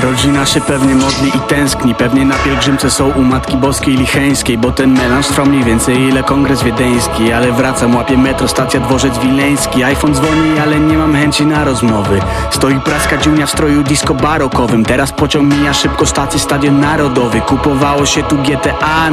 Rodzina się pewnie modli i tęskni, pewnie na pielgrzymce są u Matki Boskiej Licheńskiej, bo ten melanż trwa mniej więcej ile kongres wiedeński. Ale wracam, łapię metro, stacja Dworzec Wileński. iPhone dzwoni, ale nie mam chęci na rozmowy. Stoi praska dziunia w stroju disco barokowym. Teraz pociąg mija szybko stację Stadion Narodowy. Kupowało się tu GTA